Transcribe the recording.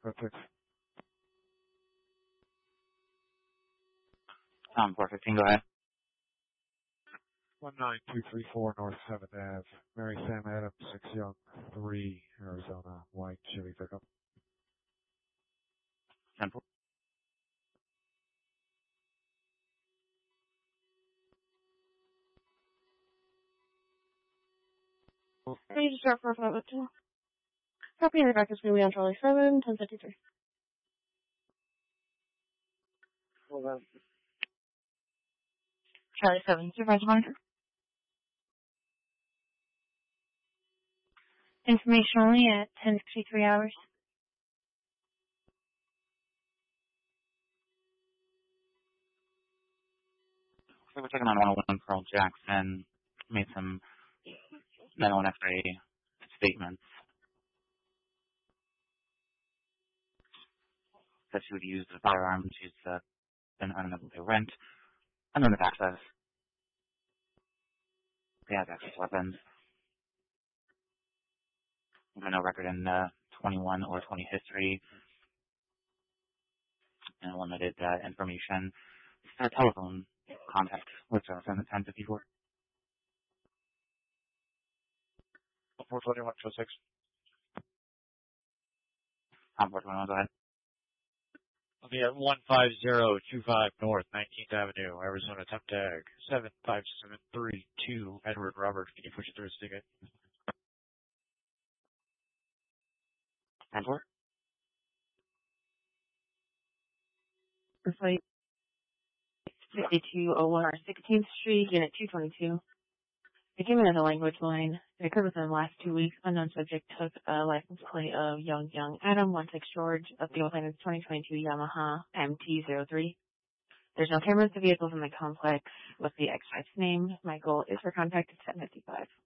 6. Tom 415, go ahead. 19234 North 7th Ave. Mary Sam Adams, 6 Young, 3, Arizona, white Chevy pickup. 10-4. Ready to start for 502. Copy in the back is going to be on Charlie 7, 1053. Hold on. Charlie 7, supervisor monitor. Information only at 10:53 hours. So we're checking on 101 Pearl Jackson. Made some mental and X-ray statements. That she would use the firearm. She's been unable to rent. Unlimited access. They have access to weapons. No record in 21 or 20 history. And limited information. Telephone contact with us in the 1054. 421, 6. Tom 421, go ahead. I'll be at 15025 North 19th Avenue, Arizona, temp tag 75732. Edward Robert, can you push it through his ticket? 10-4. Flight 6201 16th Street, Unit 222. They came in as a language line. They occurred within the last 2 weeks. Unknown subject took a license plate of Young Adam 16 George of the Oakland 2022 Yamaha MT-03. There's no cameras to vehicles in the complex with the X5's name. My goal is for contact at 10:55.